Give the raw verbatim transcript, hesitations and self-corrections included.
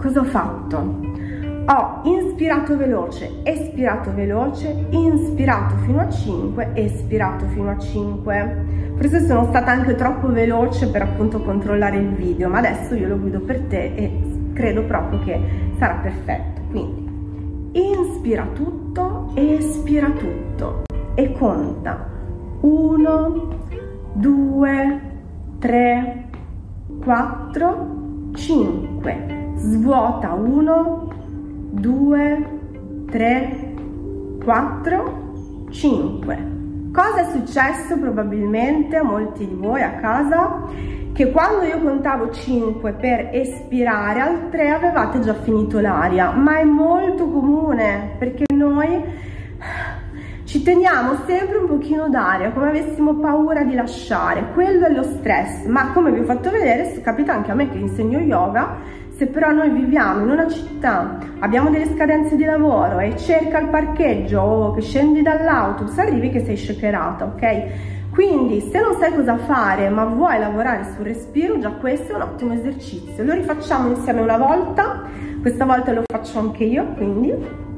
cosa ho fatto? Ho inspirato veloce, espirato veloce, inspirato fino a cinque, espirato fino a cinque. Forse sono stata anche troppo veloce per appunto controllare il video, ma adesso io lo guido per te e credo proprio che sarà perfetto. Quindi inspira tutto, espira tutto e conta uno, due, tre, quattro, cinque. Svuota uno, due, tre, quattro, cinque. Cosa è successo probabilmente a molti di voi a casa? Che quando io contavo cinque per espirare, al tre avevate già finito l'aria, ma è molto comune perché noi ci teniamo sempre un pochino d'aria, come avessimo paura di lasciare. Quello è lo stress, ma come vi ho fatto vedere capita anche a me che insegno yoga. Se però noi viviamo in una città, abbiamo delle scadenze di lavoro e cerca il parcheggio o che scendi dall'autobus, arrivi che sei shakerata, ok? Quindi se non sai cosa fare ma vuoi lavorare sul respiro, già questo è un ottimo esercizio. Lo rifacciamo insieme una volta, questa volta lo faccio anche io, quindi